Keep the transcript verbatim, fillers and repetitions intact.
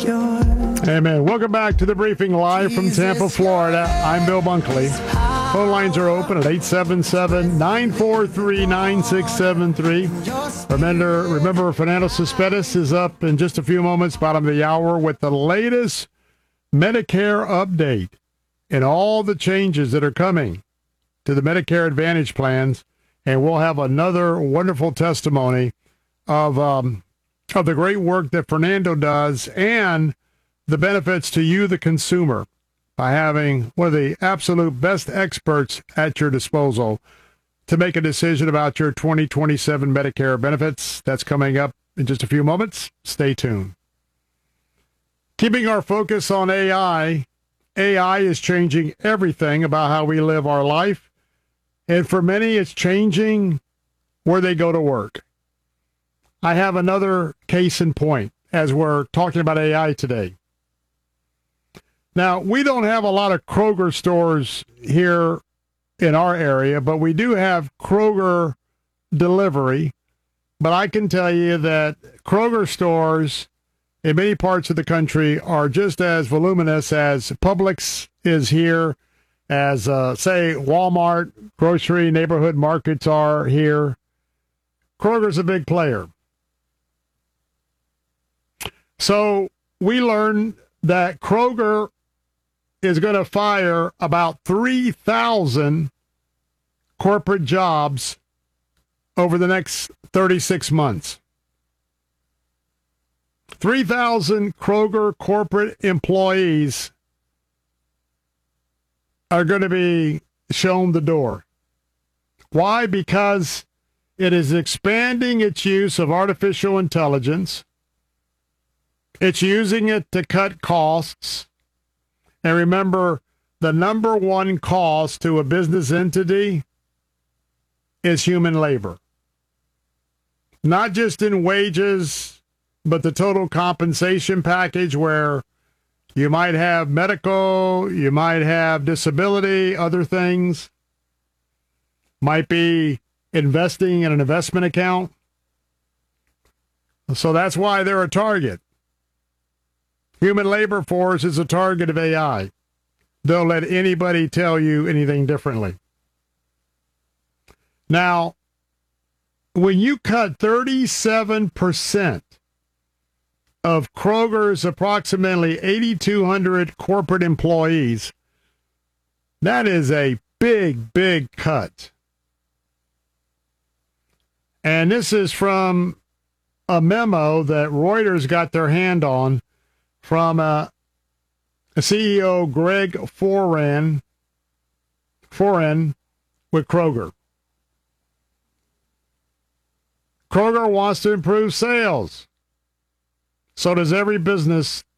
Amen. Welcome back to the briefing live from Tampa, Florida. I'm Bill Bunkley. Phone lines are open at eight seven seven, nine four three, nine six seven three. Remember, remember Fernando Cespedes is up in just a few moments, bottom of the hour, with the latest Medicare update and all the changes that are coming to the Medicare Advantage plans. And we'll have another wonderful testimony of um, of the great work that Fernando does and the benefits to you, the consumer, by having one of the absolute best experts at your disposal to make a decision about your twenty twenty-seven Medicare benefits. That's coming up in just a few moments. Stay tuned. Keeping our focus on A I, A I is changing everything about how we live our life. And for many, it's changing where they go to work. I have another case in point as we're talking about A I today. Now, we don't have a lot of Kroger stores here in our area, but we do have Kroger delivery. But I can tell you that Kroger stores in many parts of the country are just as voluminous as Publix is here, as, uh, say, Walmart, grocery, neighborhood markets are here. Kroger's a big player. So we learned that Kroger is going to fire about three thousand corporate jobs over the next thirty-six months. three thousand Kroger corporate employees are going to be shown the door. Why? Because it is expanding its use of artificial intelligence. It's using it to cut costs. And remember, the number one cost to a business entity is human labor. Not just in wages, but the total compensation package, where you might have medical, you might have disability, other things. Might be investing in an investment account. So that's why they're a target. Human labor force is a target of A I. Don't let anybody tell you anything differently. Now, when you cut thirty-seven percent of Kroger's approximately eighty-two hundred corporate employees, that is a big, big cut. And this is from a memo that Reuters got their hand on from uh, C E O Greg Foran, Foran with Kroger. Kroger wants to improve sales. So does every business